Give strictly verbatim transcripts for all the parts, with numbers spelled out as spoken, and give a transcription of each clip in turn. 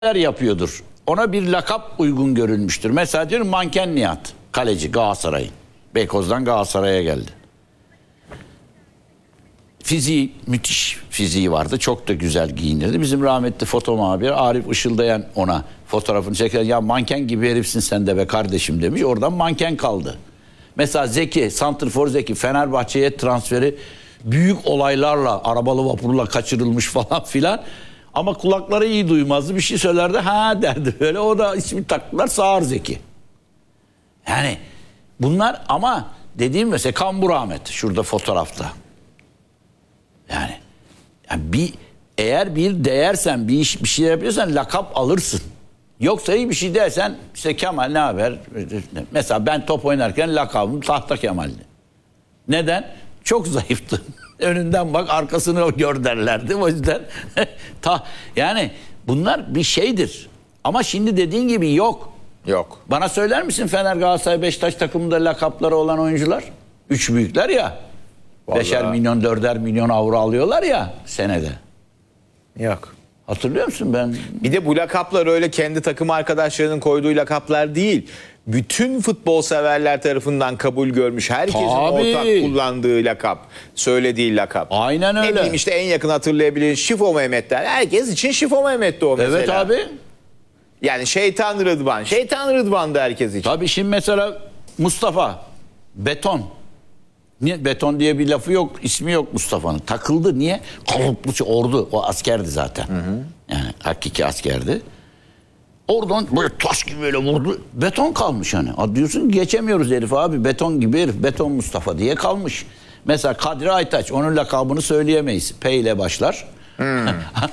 yapıyordur. Ona bir lakap uygun görülmüştür. Mesela diyorum Manken Nihat, kaleci Galatasaray'ın. Beykoz'dan Galatasaray'a geldi. Fiziği, müthiş fiziği vardı. Çok da güzel giyinirdi. Bizim rahmetli foto muhabiri Arif Işıldayan ona fotoğrafını çeker. Ya manken gibi herifsin sen de be kardeşim demiş. Oradan manken kaldı. Mesela Zeki, santrfor Zeki, Fenerbahçe'ye transferi büyük olaylarla, arabalı vapurla kaçırılmış falan filan. Ama kulakları iyi duymazdı. Bir şey söylerdi, ha derdi böyle. O da ismi taktılar Sağır Zeki. Yani bunlar ama dediğim mesela Kambur Ahmet şurada fotoğrafta. Yani, yani bir eğer bir değersen, bir iş bir şey yapıyorsan lakap alırsın. Yoksa iyi bir şey dersen işte Kemal ne haber? Mesela ben top oynarken lakabım Tahta Kemal'di. Neden? Çok zayıftım. Önünden bak arkasını gör derlerdi. O yüzden ta, yani bunlar bir şeydir. Ama şimdi dediğin gibi yok. Yok. Bana söyler misin Fener, Galatasaray, Beşiktaş takımında lakapları olan oyuncular? Üç büyükler ya. Vallahi. Beşer milyon, dörder milyon avro alıyorlar ya senede. Yok. Hatırlıyor musun ben? Bir de bu lakaplar öyle kendi takım arkadaşlarının koyduğu lakaplar değil. Bütün futbol severler tarafından kabul görmüş. Herkesin Tabii. ortak kullandığı lakap. Söylediği lakap. Aynen öyle. Ne bileyim işte en yakın hatırlayabileceğin Şifo Mehmet der. Herkes için Şifo Mehmet'ti o mesela. Evet abi. Yani Şeytan Rıdvan. Şeytan Rıdvan da herkes için. Tabii şimdi mesela Mustafa Beton. Niye? Beton diye bir lafı yok, ismi yok Mustafa'nın. Takıldı. Niye? Kalıplı ordu. O askerdi zaten. Hı hı. Yani hakiki askerdi. Oradan böyle taş gibi böyle vurdu. Beton kalmış hani. A, diyorsun geçemiyoruz herif abi. Beton gibi herif. Beton Mustafa diye kalmış. Mesela Kadri Aytaç. Onun lakabını söyleyemeyiz. P ile başlar. Hmm.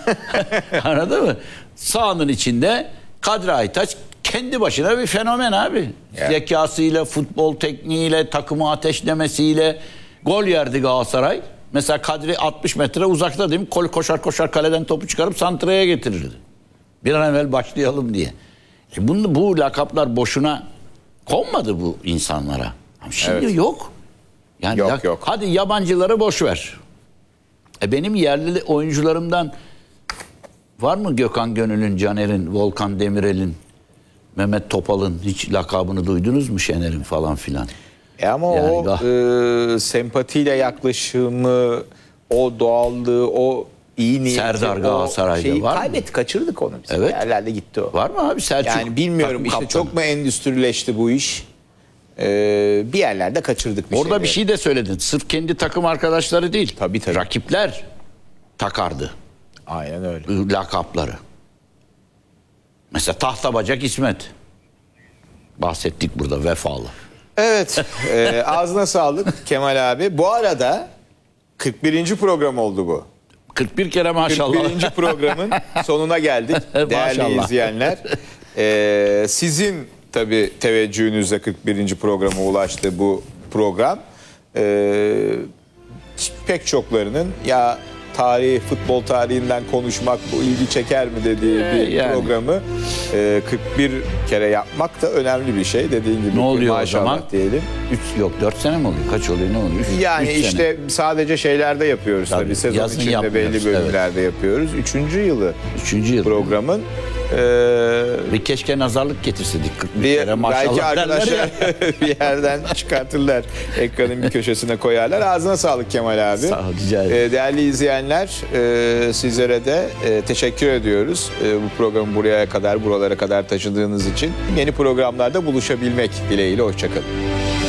Anladın mı? Sahanın içinde Kadri Aytaç kendi başına bir fenomen abi. Yeah. Zekasıyla, futbol tekniğiyle, takımı ateşlemesiyle gol yerdi Galatasaray. Mesela Kadri altmış metre uzakta değil mi? Kol koşar koşar kaleden topu çıkarıp santraya getirirdi. Bir an evvel başlayalım diye. E bunu, bu lakaplar boşuna konmadı bu insanlara. Ama şimdi evet. yok. Yani yok, lak- yok. Hadi yabancıları boş ver. E benim yerli oyuncularımdan var mı Gökhan Gönül'ün, Caner'in, Volkan Demirel'in, Mehmet Topal'ın hiç lakabını duydunuz mu, Şener'in falan filan? E ama yani o ga- e, sempatiyle yaklaşımı, o doğallığı, o iyi niyeti, Serdar Galatasaray'da şeyi var kaybettik, mı? kaçırdık onu biz. Evet. Yerlerde gitti o. Var mı abi Selçuk? Yani bilmiyorum işte kaptanı. Çok mu endüstrileşti bu iş? Ee, bir yerlerde kaçırdık bir Orada şeyleri. bir şey de söyledin. Sırf kendi takım arkadaşları değil. Tabii tabii. Rakipler takardı. Aynen öyle. Lakapları. Mesela Tahtabacak İsmet. Bahsettik burada, vefalı. Evet. e, ağzına sağlık Kemal abi. Bu arada kırk birinci program oldu bu. kırk bir kere maşallah. kırk birinci programın sonuna geldik değerli Maşallah. izleyenler. Ee, sizin tabii teveccühünüzle kırk birinci programa ulaştı bu program. Ee, pek çoklarının ya tarihi, futbol tarihinden konuşmak bu ilgi çeker mi dediği bir yani. programı e, kırk bir kere yapmak da önemli bir şey. Dediğin gibi Ne oluyor maşallah o zaman? diyelim. üç yok dört sene mi oluyor? Kaç oluyor? Ne oluyor? Üç, Yani üç işte sene. sadece şeylerde yapıyoruz tabii. Tabii, Sezon yazın içinde belli yapmıyoruz, bölümlerde yapıyoruz. Üçüncü yılı Üçüncü yıl. programın. Ee, Bir keşke nazarlık getirseydik kırk bir bir, kere maşallah belki arkadaşlar derler ya. bir yerden çıkartırlar. Ekranın bir köşesine koyarlar. Ağzına sağlık Kemal abi. Sağ ol, rica ederim. Ee, değerli izleyenler, e, sizlere de e, teşekkür ediyoruz. E, bu programı buraya kadar, buralara kadar taşıdığınız için. Yeni programlarda buluşabilmek dileğiyle. Hoşçakalın.